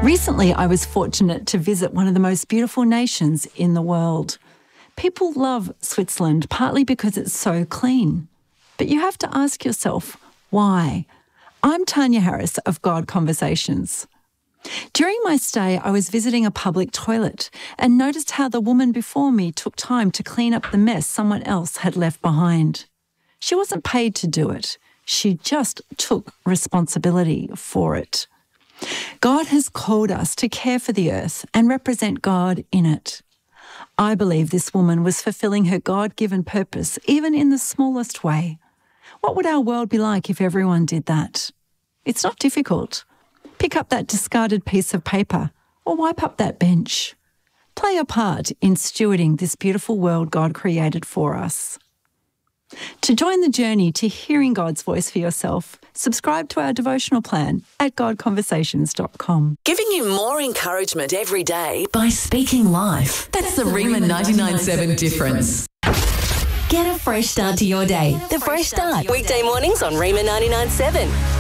Recently, I was fortunate to visit one of the most beautiful nations in the world. People love Switzerland partly because it's so clean. But you have to ask yourself, why? I'm Tanya Harris of God Conversations. During my stay, I was visiting a public toilet and noticed how the woman before me took time to clean up the mess someone else had left behind. She wasn't paid to do it. She just took responsibility for it. God has called us to care for the earth and represent God in it. I believe this woman was fulfilling her God-given purpose, even in the smallest way. What would our world be like if everyone did that? It's not difficult. Pick up that discarded piece of paper or wipe up that bench. Play a part in stewarding this beautiful world God created for us. To join the journey to hearing God's voice for yourself, subscribe to our devotional plan at godconversations.com. Giving you more encouragement every day by speaking life. That's the Rima 99.7 difference. Get a fresh start to your day. The Fresh Start. Weekday mornings on Rima 99.7.